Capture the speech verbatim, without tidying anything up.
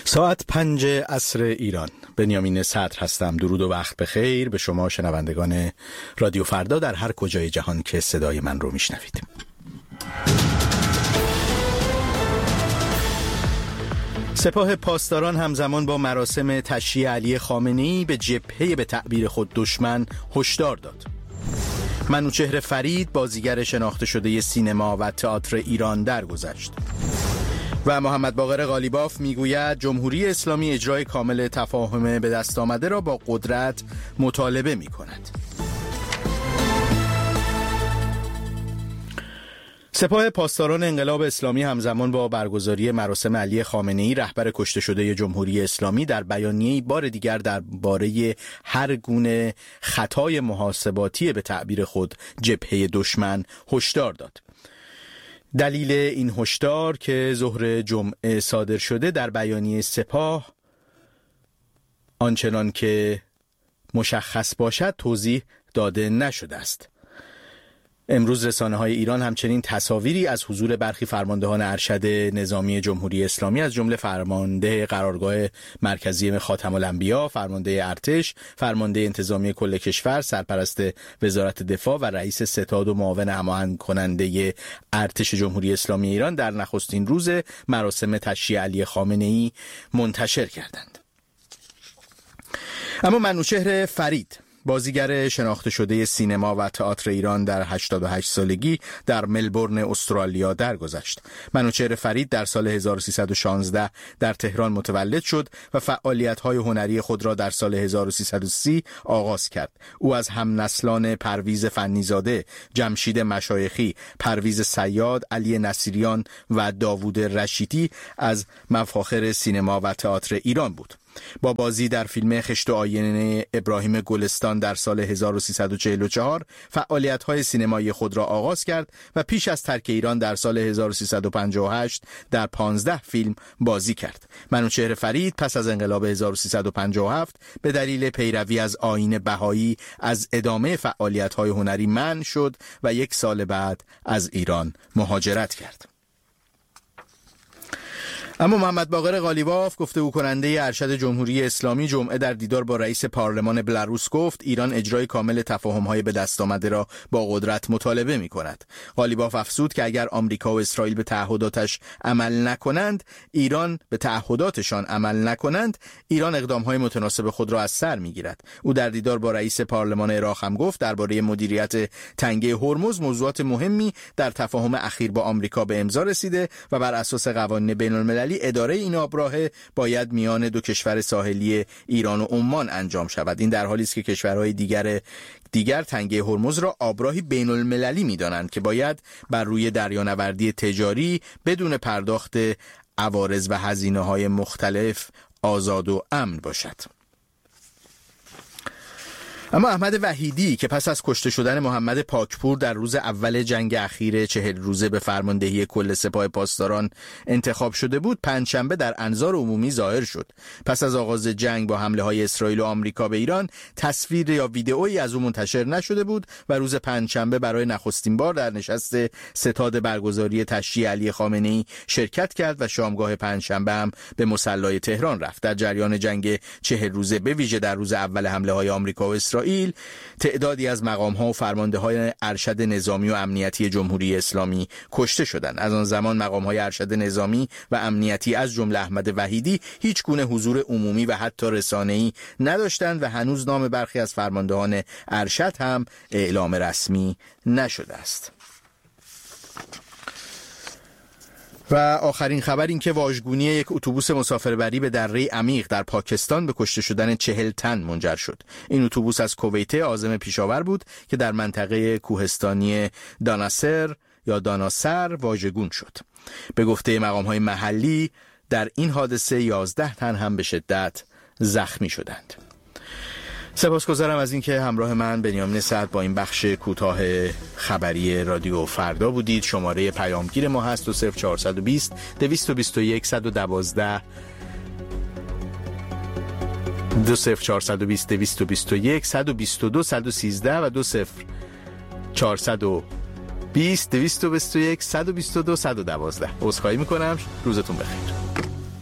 ساعت پنج عصر ایران. بنیامین صدر هستم. درود و وقت بخیر به شما شنوندگان رادیو فردا در هر کجای جهان که صدای من رو میشنوید. سپاه پاسداران همزمان با مراسم تشییع علی خامنه‌ای به جبهه به تعبیر خود دشمن هشدار داد. منوچهر فرید بازیگر شناخته شده سینما و تئاتر ایران درگذشت. و محمد باقر قالیباف میگوید جمهوری اسلامی اجرای کامل تفاهم به دست آمده را با قدرت مطالبه می کند. سپاه پاسداران انقلاب اسلامی همزمان با برگزاری مراسم علی خامنه‌ای رهبر کشته شده جمهوری اسلامی در بیانیه‌ای بار دیگر درباره هر گونه خطای محاسباتی به تعبیر خود جبهه دشمن هشدار داد. دلیل این هشدار که ظهر جمعه صادر شده در بیانیه سپاه آنچنان که مشخص باشد توضیح داده نشده است. امروز رسانه‌های ایران همچنین تصاویری از حضور برخی فرماندهان ارشد نظامی جمهوری اسلامی از جمله فرمانده قرارگاه مرکزی خاتم الانبیا، فرمانده ارتش، فرمانده انتظامی کل کشور، سرپرست وزارت دفاع و رئیس ستاد و معاون هماهنگ کننده ارتش جمهوری اسلامی ایران در نخستین روز مراسم تشییع علی خامنه‌ای منتشر کردند. اما منوچهر فرید بازیگر شناخته شده سینما و تئاتر ایران در هشتاد و هشت سالگی در ملبورن استرالیا درگذشت. منوچهر فرید در سال هزار و سیصد و شانزده در تهران متولد شد و فعالیت‌های هنری خود را در سال هزار و سیصد و سی آغاز کرد. او از همنسلان پرویز فنیزاده، جمشید مشایخی، پرویز صیاد، علی نصیریان و داوود رشیدی از مفاخر سینما و تئاتر ایران بود. با بازی در فیلم خشت و آینه ابراهیم گلستان در سال هزار و سیصد و چهل و چهار فعالیت‌های سینمایی خود را آغاز کرد و پیش از ترک ایران در سال هزار و سیصد و پنجاه و هشت در پانزده فیلم بازی کرد. منوچهر فرید پس از انقلاب هزار و سیصد و پنجاه و هفت به دلیل پیروی از آیین بهایی از ادامه فعالیت‌های هنری منع شد و یک سال بعد از ایران مهاجرت کرد. اما محمد باقر قالیباف گفتگو کننده ارشد جمهوری اسلامی جمعه در دیدار با رئیس پارلمان بلاروس گفت ایران اجرای کامل تفاهم‌های به دست آمده را با قدرت مطالبه می‌کند. قالیباف افزود که اگر آمریکا و اسرائیل به تعهداتش عمل نکنند، ایران به تعهداتشان عمل نکنند، ایران اقدام‌های متناسب خود را از سر می‌گیرد. او در دیدار با رئیس پارلمان عراق هم گفت درباره مدیریت تنگه هرمز موضوعات مهمی در تفاهم اخیر با آمریکا به امضا رسیده و بر اساس قوانین بین‌المللی اداره این آبراهه باید میان دو کشور ساحلی ایران و عمان انجام شود. این در حالی است که کشورهای دیگر دیگر تنگه هرمز را آبراهی بین المللی می دانند که باید بر روی دریانوردی تجاری بدون پرداخت عوارض و هزینه های مختلف آزاد و امن باشد. اما احمد وحیدی که پس از کشته شدن محمد پاکپور در روز اول جنگ اخیر چهل روزه به فرماندهی کل سپاه پاسداران انتخاب شده بود، پنجشنبه در انظار عمومی ظاهر شد. پس از آغاز جنگ با حمله های اسرائیل و آمریکا به ایران تصویر یا ویدئویی از او منتشر نشده بود و روز پنجشنبه برای نخستین بار در نشست ستاد برگزاری تشییع علی خامنه‌ای شرکت کرد و شامگاه پنجشنبه هم به مصلی تهران رفت. در جریان جنگ چهل روزه به ویژه در روز اول حمله های آمریکا و اسرائیل تعدادی از مقام‌ها و فرمانده‌های ارشد نظامی و امنیتی جمهوری اسلامی کشته شدند. از آن زمان مقام‌های ارشد نظامی و امنیتی از جمله احمد وحیدی هیچ گونه حضور عمومی و حتی رسانه‌ای نداشتند و هنوز نام برخی از فرماندهان ارشد هم اعلام رسمی نشده است. و آخرین خبر این که واژگونی یک اتوبوس مسافربری به دره عمیق در پاکستان به کشته شدن چهل تن منجر شد. این اتوبوس از کویت عازم پیشاور بود که در منطقه کوهستانی داناسر یا داناسر واژگون شد. به گفته مقام‌های محلی در این حادثه یازده تن هم به شدت زخمی شدند. سپاسگزارم از اینکه همراه من بنیامین صدر با این بخش کوتاه خبری رادیو فردا بودید. شماره پیامگیر ما هست دو صفر چهارصد و بیست دویست و بیست و یک صد و دوازده دو صفر چهارصد و بیست دویست و بیست و یک صد و بیست و دو صد و سیزده و دو صفر چهارصد و بیست دویست و بیست و یک صد و بیست و دو صد و دوازده. عذرخواهی میکنم. روزتون بخیر.